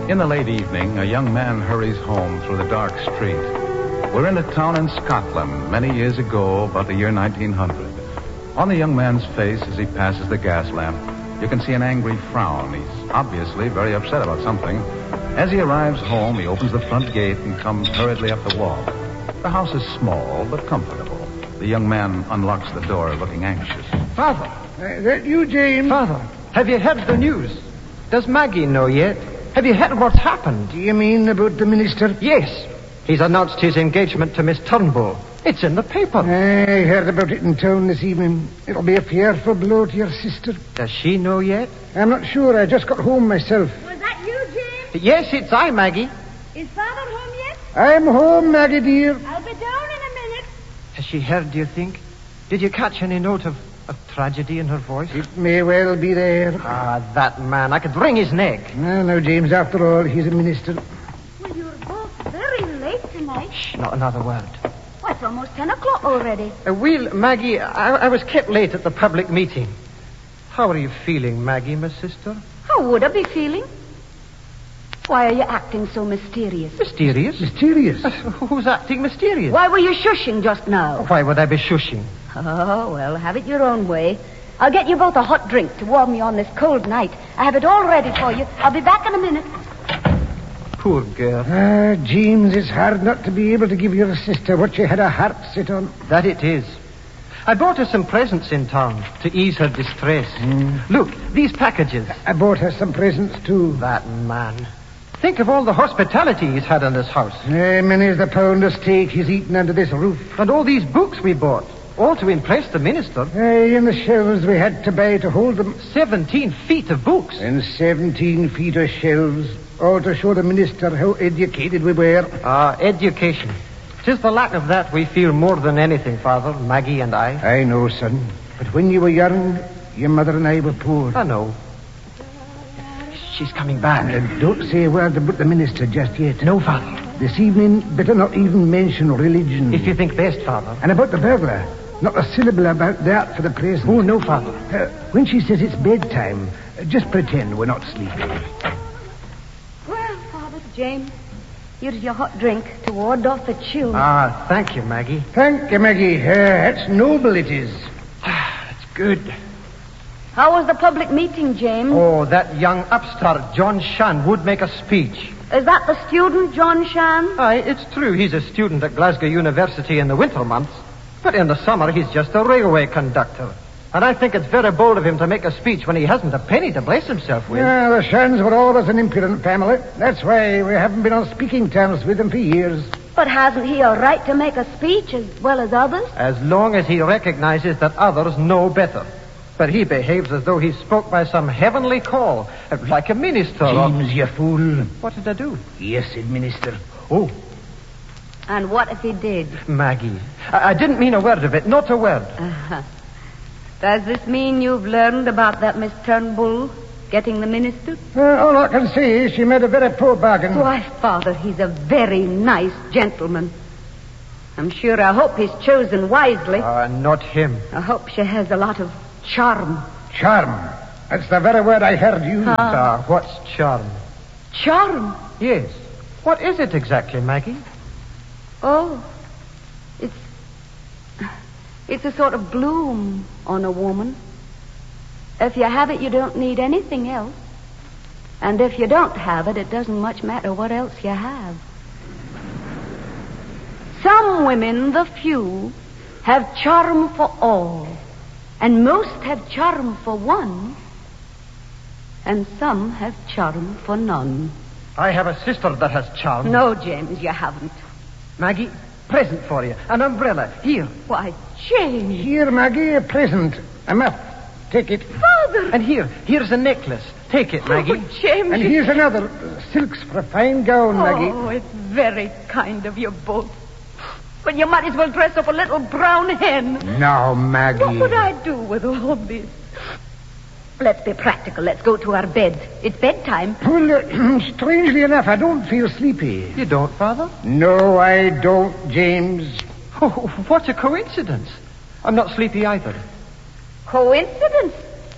In the late evening, a young man hurries home through the dark street. We're in a town in Scotland many years ago, about the year 1900. On the young man's face as he passes the gas lamp, you can see an angry frown. He's obviously very upset about something. As he arrives home, he opens the front gate and comes hurriedly up the walk. The house is small but comfortable. The young man unlocks the door, looking anxious. Father. That you, James? Father, have you heard the news? Does Maggie know yet? Have you heard what's happened? Do you mean about the minister? Yes. He's announced his engagement to Miss Turnbull. It's in the paper. I heard about it in town this evening. It'll be a fearful blow to your sister. Does she know yet? I'm not sure. I just got home myself. Was that you, James? Yes, it's I, Maggie. Is Father home yet? I'm home, Maggie, dear. I'll be down in a minute. Has she heard, do you think? Did you catch any note of tragedy in her voice? It may well be there. Ah, that man. I could wring his neck. No, James, after all, he's a minister. Well, you're both very late tonight. Shh, not another word. Well, it's almost 10 o'clock already. Maggie, I was kept late at the public meeting. How are you feeling, Maggie, my sister? How would I be feeling? Why are you acting so mysterious? Mysterious? Mysterious? Who's acting mysterious? Why were you shushing just now? Why would I be shushing? Oh, well, have it your own way. I'll get you both a hot drink to warm you on this cold night. I have it all ready for you. I'll be back in a minute. Poor girl. James, it's hard not to be able to give your sister what she had her heart set on. That it is. I bought her some presents in town to ease her distress. Look, these packages. I bought her some presents, too. That man. Think of all the hospitality he's had in this house. Many's the pound of steak he's eaten under this roof. And all these books we bought. All to impress the minister. In the shelves we had to buy to hold them. 17 feet of books. And 17 feet of shelves. All to show the minister how educated we were. Education. 'Tis the lack of that we feel more than anything, Father, Maggie and I. I know, son. But when you were young, your mother and I were poor. I know. She's coming back. Don't say a word about the minister just yet. No, Father. This evening, better not even mention religion. If you think best, Father. And about the burglar, not a syllable about that for the present. Oh, no, Father. When she says it's bedtime, just pretend we're not sleeping. Well, Father, James, here's your hot drink to ward off the chill. Thank you, Maggie. Thank you, Maggie. That's noble it is. It's good. How was the public meeting, James? Oh, that young upstart, John Shan, would make a speech. Is that the student, John Shan? Aye, it's true. He's a student at Glasgow University in the winter months. But in the summer, he's just a railway conductor. And I think it's very bold of him to make a speech when he hasn't a penny to bless himself with. Yeah, the Shans were always an impudent family. That's why we haven't been on speaking terms with them for years. But hasn't he a right to make a speech as well as others? As long as he recognizes that others know better. But he behaves as though he spoke by some heavenly call, like a minister. James, you fool. What did I do? Yes, said minister. Oh, And what if he did? Maggie. I didn't mean a word of it, not a word. Does this mean you've learned about that Miss Turnbull getting the minister? All I can say is she made a very poor bargain. Why, Father, he's a very nice gentleman. I'm sure I hope he's chosen wisely. Not him. I hope she has a lot of charm. Charm. That's the very word I heard you. What's charm? Charm? Yes. What is it exactly, Maggie? Oh, it's a sort of bloom on a woman. If you have it, you don't need anything else. And if you don't have it, it doesn't much matter what else you have. Some women, the few, have charm for all. And most have charm for one. And some have charm for none. I have a sister that has charm. No, James, you haven't. Maggie, present for you. An umbrella. Here. Why, James. Here, Maggie, a present. A muff. Take it. Father. And here's a necklace. Take it, Maggie. Oh, James. And here's another. Silks for a fine gown, Maggie. Oh, it's very kind of you both. But you might as well dress up a little brown hen. Now, Maggie. What would I do with all this? Let's be practical. Let's go to our beds. It's bedtime. Well, strangely enough, I don't feel sleepy. You don't, Father? No, I don't, James. Oh, what a coincidence. I'm not sleepy either. Coincidence?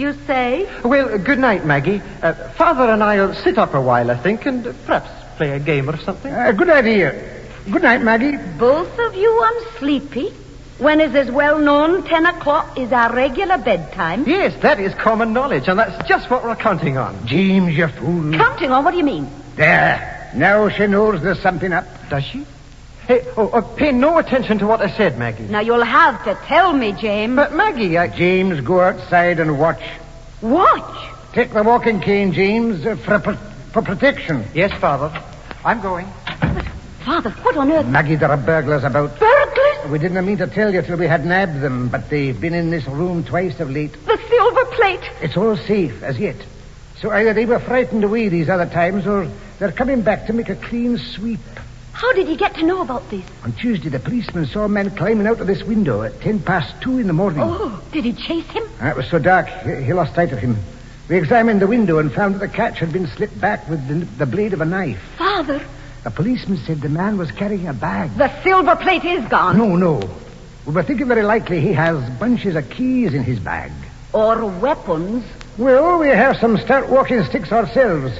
You say? Well, good night, Maggie. Father and I'll sit up a while, I think, and perhaps play a game or something. Good idea. Good night, Maggie. Both of you unsleepy? When it is well known 10 o'clock is our regular bedtime. Yes, that is common knowledge, and that's just what we're counting on. James, you fool. Counting on? What do you mean? There. Now she knows there's something up. Does she? Hey, pay no attention to what I said, Maggie. Now you'll have to tell me, James. But, Maggie, James, go outside and watch. Watch? Take the walking cane, James, for protection. Yes, Father. I'm going. But, Father, what on earth? Maggie, there are burglars about. Burglars? We didn't mean to tell you till we had nabbed them, but they've been in this room twice of late. The silver plate. It's all safe, as yet. So either they were frightened away these other times, or they're coming back to make a clean sweep. How did he get to know about this? On Tuesday, the policeman saw a man climbing out of this window at 2:10 in the morning. Oh, did he chase him? It was so dark, he lost sight of him. We examined the window and found that the catch had been slipped back with the blade of a knife. Father, The policeman said the man was carrying a bag. the silver plate is gone. No. We were thinking very likely he has bunches of keys in his bag. Or weapons. Well, we have some stout walking sticks ourselves.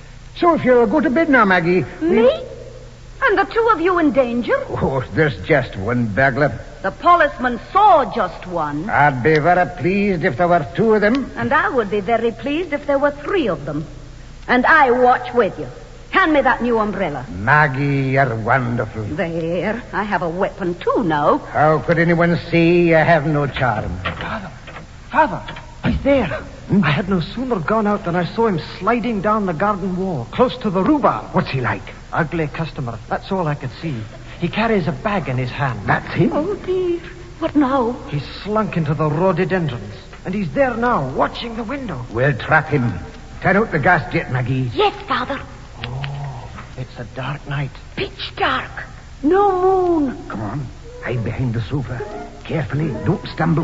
So if you'll go to bed now, Maggie... Me? And the two of you in danger? Oh, there's just one burglar. The policeman saw just one. I'd be very pleased if there were two of them. And I would be very pleased if there were three of them. And I watch with you. Hand me that new umbrella. Maggie, you're wonderful. There. I have a weapon, too, now. How could anyone see I have no charm? Father, he's there. I had no sooner gone out than I saw him sliding down the garden wall, close to the rhubarb. What's he like? Ugly customer. That's all I could see. He carries a bag in his hand. That's him? Oh, dear. What now? He's slunk into the rhododendrons, and he's there now, watching the window. We'll trap him. Turn out the gas jet, Maggie. Yes, Father. Oh, it's a dark night. Pitch dark. No moon. Come on. Hide behind the sofa. Carefully. Don't stumble.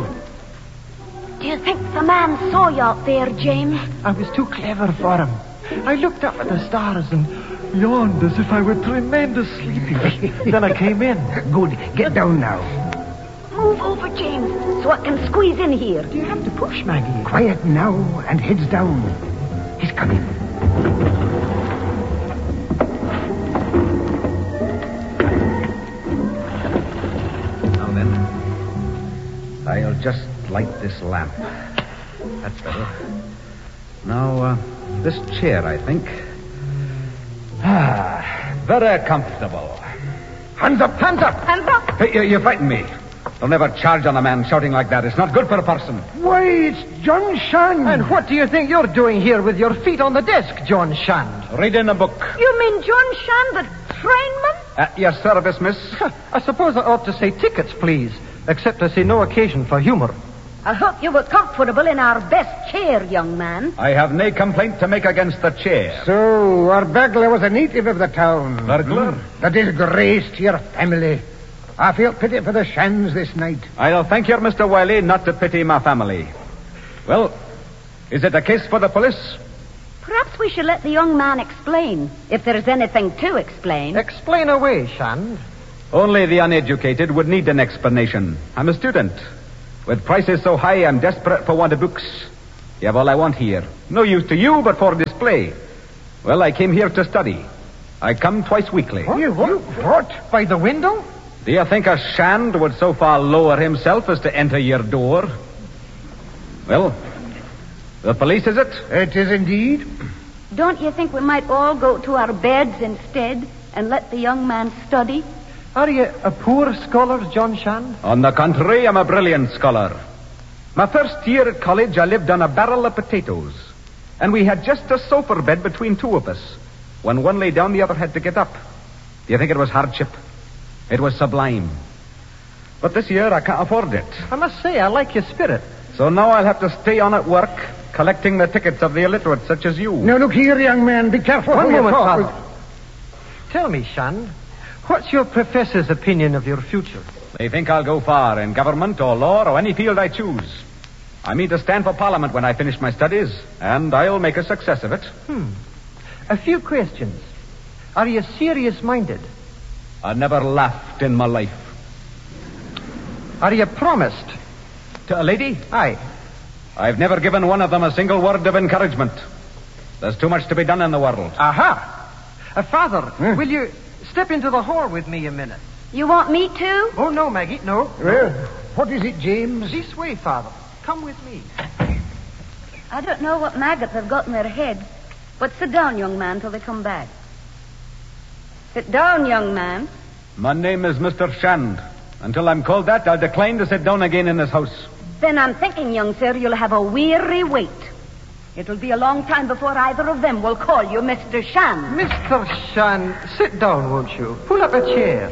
Do you think the man saw you out there, James? I was too clever for him. I looked up at the stars and yawned as if I were tremendous sleepy. Then I came in. Good. Get down now. Move over, James, so I can squeeze in here. Do you have to push, Maggie? Quiet now and heads down. He's coming. Now then, I'll just light this lamp. That's better. Now, this chair, I think. Very comfortable. Hands up, hands up! Hands up. Hey, you frighten me. Don't ever charge on a man shouting like that. It's not good for a person. Why, it's John Shand. And what do you think you're doing here with your feet on the desk, John Shand? Reading a book. You mean John Shand, the trainman? At your service, miss. I suppose I ought to say tickets, please, except I see no occasion for humor. I hope you were comfortable in our best chair, young man. I have no complaint to make against the chair. So, our burglar was a native of the town. Burglar? The disgrace to your family. I feel pity for the Shands this night. I'll thank you, Mr. Wiley, not to pity my family. Well, is it a case for the police? Perhaps we should let the young man explain, if there's anything to explain. Explain away, Shand. Only the uneducated would need an explanation. I'm a student. With prices so high, I'm desperate for want of books. You have all I want here. No use to you, but for display. Well, I came here to study. I come twice weekly. What? By the window? Do you think a Shand would so far lower himself as to enter your door? Well, the police, is it? It is indeed. Don't you think we might all go to our beds instead and let the young man study? Are you a poor scholar, John Shand? On the contrary, I'm a brilliant scholar. My first year at college, I lived on a barrel of potatoes. And we had just a sofa bed between two of us. When one lay down, the other had to get up. Do you think it was hardship? It was sublime. But this year, I can't afford it. I must say, I like your spirit. So now I'll have to stay on at work, collecting the tickets of the illiterate such as you. Now, look here, young man. Be careful. One how you moment, talk. Father. Tell me, Shand, what's your professor's opinion of your future? They think I'll go far in government or law or any field I choose. I mean to stand for Parliament when I finish my studies, and I'll make a success of it. A few questions. Are you serious-minded? I never laughed in my life. Are you promised? To a lady? Aye. I've never given one of them a single word of encouragement. There's too much to be done in the world. Aha! Father, will you step into the hall with me a minute? You want me to? Oh, no, Maggie, no. Well, what is it, James? This way, Father. Come with me. I don't know what maggots have got in their heads, but sit down, young man, till they come back. Sit down, young man. My name is Mr. Shand. Until I'm called that, I'll decline to sit down again in this house. Then I'm thinking, young sir, you'll have a weary wait. It'll be a long time before either of them will call you Mr. Shand. Mr. Shand, sit down, won't you? Pull up a chair.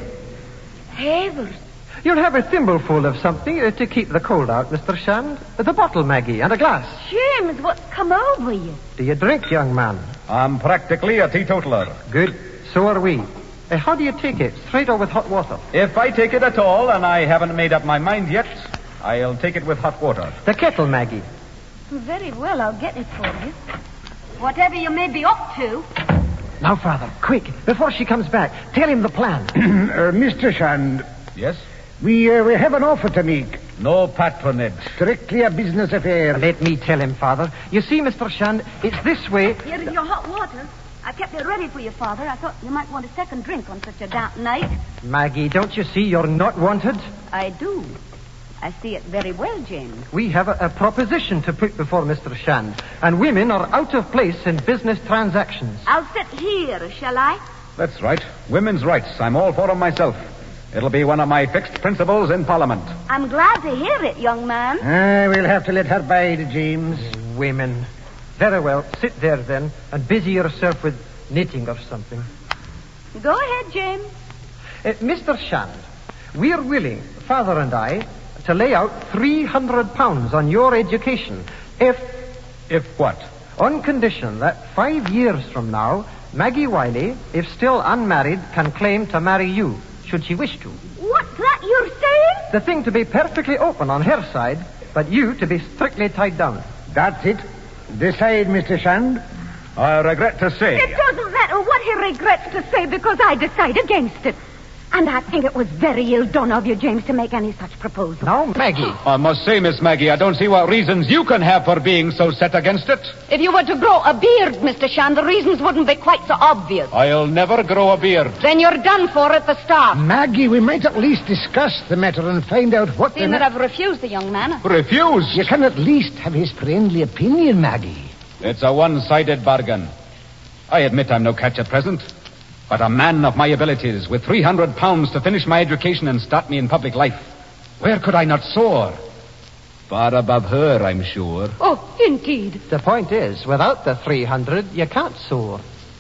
Havers. You'll have a thimbleful of something to keep the cold out, Mr. Shand. The bottle, Maggie, and a glass. James, what's come over you? Do you drink, young man? I'm practically a teetotaler. Good. So are we. How do you take it? Straight or with hot water? If I take it at all, and I haven't made up my mind yet, I'll take it with hot water. The kettle, Maggie. Very well, I'll get it for you. Whatever you may be up to. Now, Father, quick, before she comes back, tell him the plan. Mr. Shand, Yes? we have an offer to make. No patronage. Strictly a business affair. Let me tell him, Father. You see, Mr. Shand, it's this way. Here's your hot water. I kept it ready for you, Father. I thought you might want a second drink on such a damp night. Maggie, don't you see you're not wanted? I do. I see it very well, James. We have a proposition to put before Mr. Shand, and women are out of place in business transactions. I'll sit here, shall I? That's right. Women's rights. I'm all for them myself. It'll be one of my fixed principles in Parliament. I'm glad to hear it, young man. We'll have to let her bide, James. Women. Very well, sit there then, and busy yourself with knitting or something. Go ahead, James. Mr. Shand, we're willing, Father and I, to lay out £300 on your education if what? on condition that 5 years from now, Maggie Wiley, if still unmarried, can claim to marry you, should she wish to. What's that you're saying? The thing to be perfectly open on her side, but you to be strictly tied down. That's it. Decide, Mr. Shand. I regret to say... It doesn't matter what he regrets to say because I decide against it. And I think it was very ill done of you, James, to make any such proposal. Now, Maggie. I must say, Miss Maggie, I don't see what reasons you can have for being so set against it. If you were to grow a beard, Mr. Shand, the reasons wouldn't be quite so obvious. I'll never grow a beard. Then you're done for at the start. Maggie, we might at least discuss the matter and find out what... Seeing that I've refused the young man. Refuse? You can at least have his friendly opinion, Maggie. It's a one-sided bargain. I admit I'm no catch at present. But a man of my abilities, with £300 to finish my education and start me in public life, where could I not soar? Far above her, I'm sure. Oh, indeed. The point is, without the 300, you can't soar.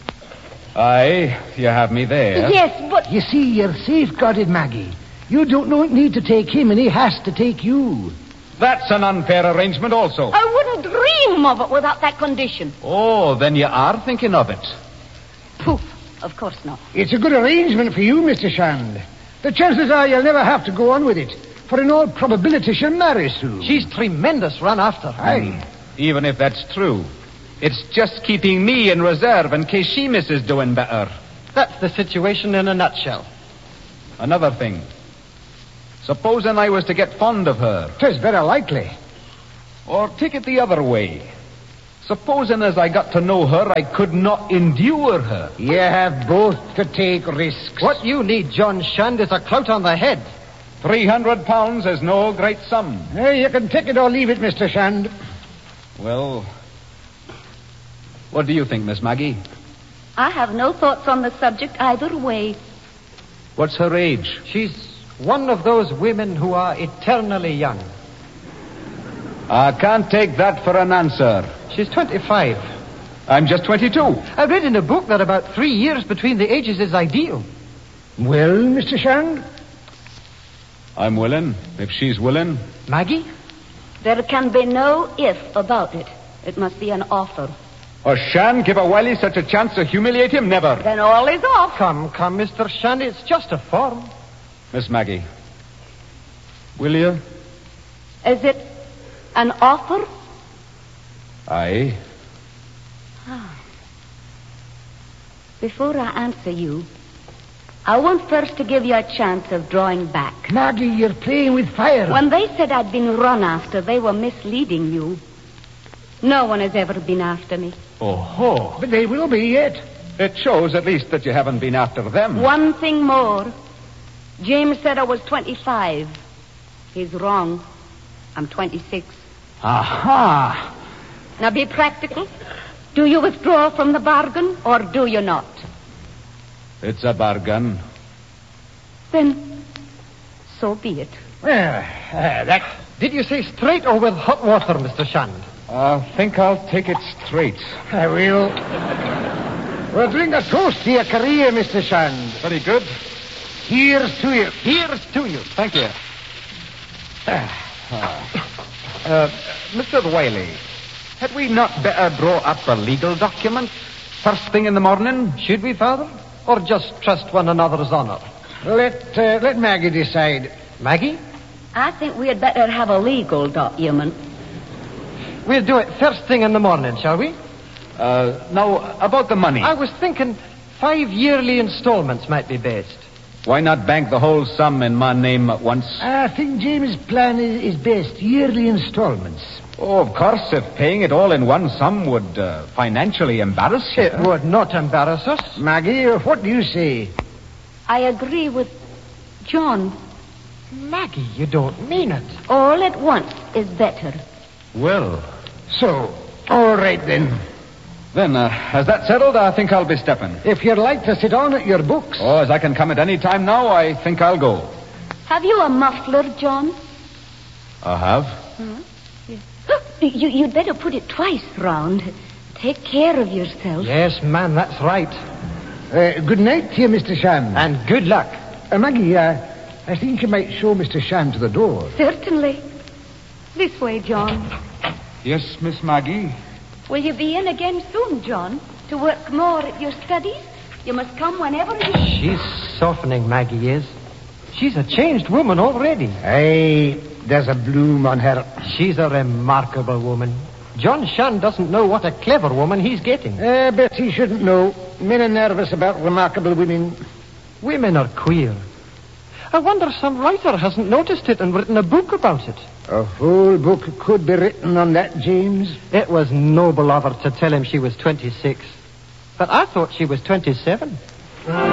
Aye, you have me there. Yes, but... You see, you're safeguarded, Maggie. You don't need to take him, and he has to take you. That's an unfair arrangement also. I wouldn't dream of it without that condition. Oh, then you are thinking of it. Poof. Of course not. It's a good arrangement for you, Mr. Shand. The chances are you'll never have to go on with it, for in all probability she'll marry soon. She's tremendous run after. Aye. Even if that's true, it's just keeping me in reserve in case she misses doing better. That's the situation in a nutshell. Another thing. Supposing I was to get fond of her. 'Tis very likely. Or take it the other way. Supposing as I got to know her, I could not endure her. You have both to take risks. What you need, John Shand, is a clout on the head. £300 is no great sum. Hey, you can take it or leave it, Mr. Shand. Well, what do you think, Miss Maggie? I have no thoughts on the subject either way. What's her age? She's one of those women who are eternally young. I can't take that for an answer. She's 25. I'm just 22. I read in a book that about 3 years between the ages is ideal. Well, Mr. Shand? I'm willing, if she's willing. Maggie? There can be no if about it. It must be an offer. Or Shan give a Wiley such a chance to humiliate him? Never. Then all is off. Come, Mr. Shand, it's just a form. Miss Maggie, will you? Is it an offer? Aye. Before I answer you, I want first to give you a chance of drawing back. Maggie, you're playing with fire. When they said I'd been run after, they were misleading you. No one has ever been after me. Oh, But they will be yet. it shows at least that you haven't been after them. One thing more. James said I was 25. He's wrong. I'm 26. Aha! Now be practical. Do you withdraw from the bargain or do you not? It's a bargain. Then, so be it. Did you say straight or with hot water, Mr. Shand? I think I'll take it straight. I will. We'll drink a toast to your career, Mr. Shand. Very good. Here's to you. Here's to you. Thank you. Mr. Whaley, had we not better draw up a legal document first thing in the morning? Should we, Father? Or just trust one another's honor? Let Maggie decide. Maggie? I think we had better have a legal document. We'll do it first thing in the morning, shall we? Now, about the money. I was thinking 5 yearly installments might be best. Why not bank the whole sum in my name at once? I think James' plan is best. Yearly installments. Oh, of course, if paying it all in one sum would financially embarrass you. It would not embarrass us. Maggie, what do you say? I agree with John. Maggie, you don't mean it. All at once is better. Well, So, all right then. then, as that settled, I think I'll be stepping. If you'd like to sit on at your books. Oh, as I can come at any time now, I think I'll go. Have you a muffler, John? I have. You'd better put it twice round. Take care of yourself. Yes, ma'am, that's right. Good night to you, Mr. Shand. And good luck. Maggie, I think you might show Mr. Shand to the door. Certainly. This way, John. Yes, Miss Maggie. Will you be in again soon, John, to work more at your studies? You must come whenever you... She's softening, Maggie is. She's a changed woman already. Aye, there's a bloom on her. She's a remarkable woman. John Shand doesn't know what a clever woman he's getting. Bet he shouldn't know. Men are nervous about remarkable women. Women are queer. I wonder some writer hasn't noticed it and written a book about it. A whole book could be written on that, James. It was noble of her to tell him she was 26. But I thought she was 27.